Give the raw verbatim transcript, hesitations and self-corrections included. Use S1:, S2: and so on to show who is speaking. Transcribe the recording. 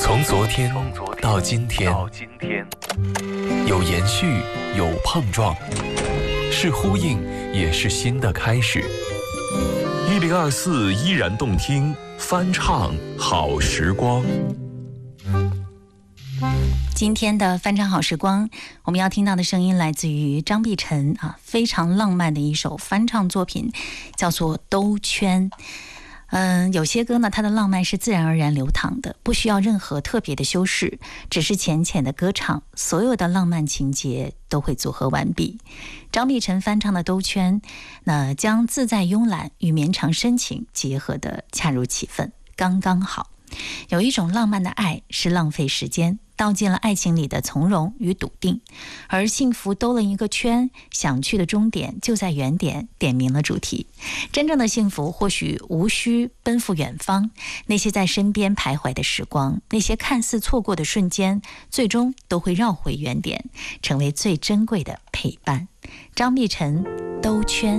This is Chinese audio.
S1: 从昨天到今天，有延续，有碰撞，是呼应，也是新的开始。一零二四依然动听，翻唱好时光。
S2: 今天的翻唱好时光，我们要听到的声音来自于张碧晨啊，非常浪漫的一首翻唱作品，叫做《兜圈》。嗯，有些歌呢，它的浪漫是自然而然流淌的，不需要任何特别的修饰，只是浅浅的歌唱，所有的浪漫情节都会组合完毕。张碧晨翻唱的《兜圈》，那将自在慵懒与绵长深情结合的恰如其分，刚刚好。有一种浪漫的爱是浪费时间，道尽了爱情里的从容与笃定，而幸福兜了一个圈，想去的终点就在原点，点明了主题。真正的幸福或许无需奔赴远方，那些在身边徘徊的时光，那些看似错过的瞬间，最终都会绕回原点，成为最珍贵的陪伴。张碧晨，兜圈。